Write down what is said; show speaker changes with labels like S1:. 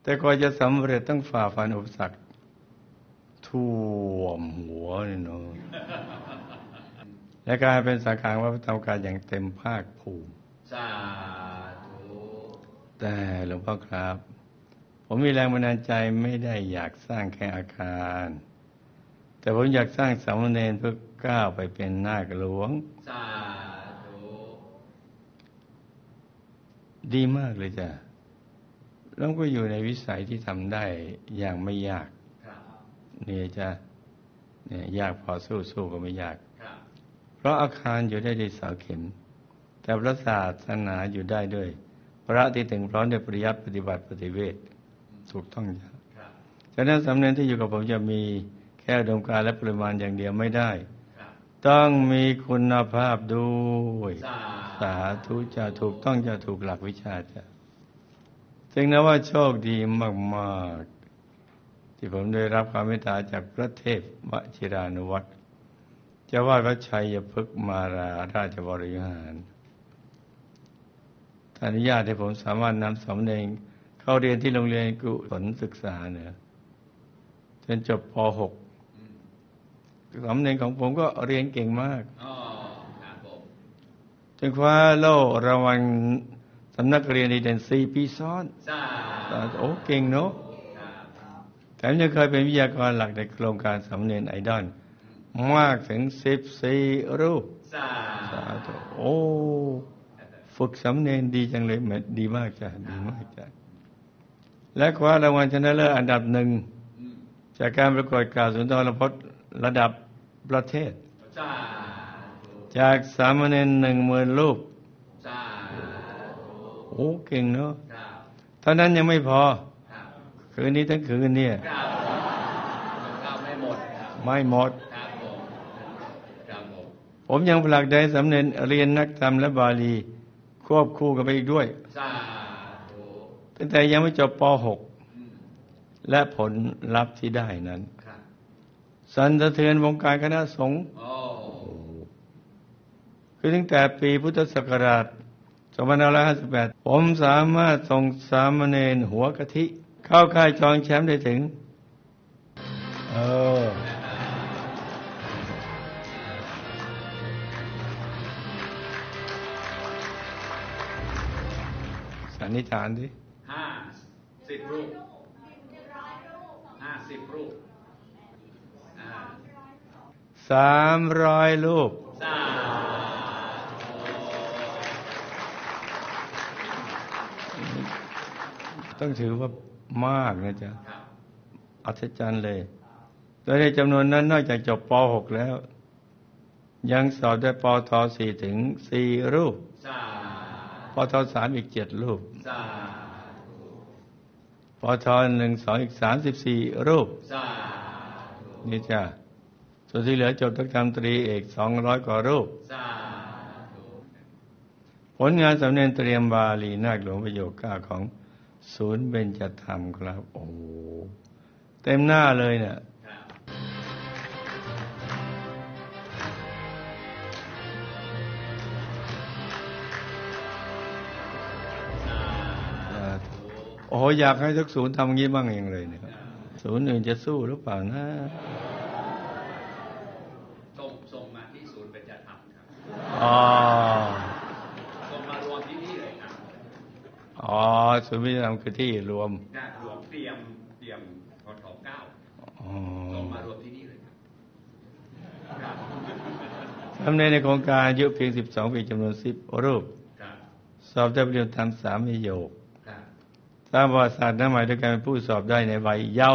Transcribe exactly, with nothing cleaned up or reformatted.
S1: แต่กว่าจะสำเร็จต้องฝ่าฟันอุปสรรคท่วมหัวนี่เนาะและกลายเป็นสาขาวัดพระธรรมกายอย่างเต็มภาคภูมิ
S2: สาธุ
S1: แต่หลวงพ่อครับผมมีแรงบันดาลใจไม่ได้อยากสร้างแค่อาคารแต่ผมอยากสร้างสามเณรเพื่อก้าวไปเป็นนาคหลวง
S2: สาธุ
S1: ดีมากเลยจ้ะแล้วก็อยู่ในวิสัยที่ทำได้อย่างไม่ยากเนี่ยจ้ะเนี่ยยากพอสู้สู้ก็ไม่ยากเพราะอาคารอยู่ได้ด้วยเสาเข็มแต่พระศาสนาอยู่ได้ด้วยพระที่ถึงพร้อมด้วยปริยัติปฏิบัติปฏิเวทถูกต้องจ้ะฉะนั้นสำเนียงที่อยู่กับผมจะมีแค่อุดมการณ์และปริมาณอย่างเดียวไม่ได้ต้องมีคุณภาพด้วยสาธุจะถูกต้องจะถูกหลักวิชาจ้ะจึงนับว่าโชคดีมากๆที่ผมได้รับความเมตตาจากพระเทพวชิรานุวัตรเจ้าวาดวัดชัยพฤกษ์มาราราชบริหารอนุญาตให้ผมสามารถนำสามเณรเข้าเรียนที่โรงเรียนกุศลศึกษาเนี่ยจนจบป หก สามเณรของผมก็เรียนเก่งมากจนคว้าโล่รางวัลสำนักเรียนดีเด่นสี่ปีซ้อนโอ้เก่งเนาะแถมยังเคยเป็นวิทยากรหลักในโครงการสามเณรไอดอลมากถึงสิบสี่รูปสาธุโอ้ฝึกสามเณรดีจังเลยดีมากจ้ะดีมากจ้ะและคว้ารางวัลชนะเลิศอันดับหนึ่งจากการประกวดกล่าวสุนทรพจน์ระดับประเทศจากสามเณรหนึ่งหมื่นรูปโอ้เก่งเนาะเท่านั้นยังไม่พอคืนนี้ทั้งคืนเนี่ยไม่หมดไม่หมดผมยังผลักดันสามเณรเรียนนักธรรมและบาลีควบคู่กันไปอีกด้วยตั้งแต่ยังไม่จบป หก และผลลัพธ์ที่ได้นั้นสั่นสะเทือนวงการคณะสงฆ์คือตั้งแต่ปีพุทธศักราชสองพันห้าร้อยห้าสิบแปดผมสามารถส่งสามเณรหัวกะทิเข้าค่ายจองแชมป์ได้ถึงเออสันนิษฐานดิ
S2: ห้าสิบรูปห้าสิบรูป
S1: สามร้อยรูปต้องถือว่ามากนะจ๊ะอัศจรรย์เลยโดยในจำนวนนั้นนอกจากจบป หก แล้วยังสอบได้ปท สี่ ถึง สี่รูปปท สาม อีกเจ็ดรูปปท หนึ่ง สอง อีกสามสิบสี่รูปนี่จ้ะส่วนที่เหลือจบทั้งธรรมตรีเอกสองร้อยกว่ารูปผลงานสำเนียงเตรียมบาลีนาคหลวงประโยคเก้าของศูนย์เบญจธรรมครับโอ้เต็มหน้าเลยเนี่ยโอ้อยากให้ทุกศูนย์ทำงี้บ้างอย่างเลยเนี่ยศูนย์อื่นจะสู้หรือเปล่านะ
S2: ส่งส่งมาที่ศูนย์เบญจธรรมครับ
S1: อ๋อ
S2: ส่งมารวมที่นี่เลยครับ
S1: อ๋อศูนย์เบญจธรรมคือที่รวม
S2: รวมเตรียมเตรียมพทเก้าส่งมารวมที่นี่เลยครับ
S1: ทำในในโครงการอายุเพียงสิบสองปีจำนวนสิบรูปสอบได้ปริญญาธรรมสามประโยคตามประวัติศาสตร์หน้าใหม่ด้วยการเป็นผู้สอบได้ในวัยเยาว์